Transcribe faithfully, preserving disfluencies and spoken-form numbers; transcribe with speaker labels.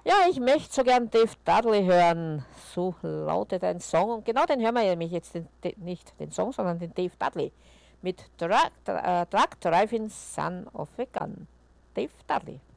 Speaker 1: Ja, ich möchte so gern Dave Dudley hören. So lautet ein Song. Und genau den hören wir nämlich jetzt den, den, nicht den Song, sondern den Dave Dudley mit Truck, äh, Truck Driving Son of a Gun. Dave Dudley.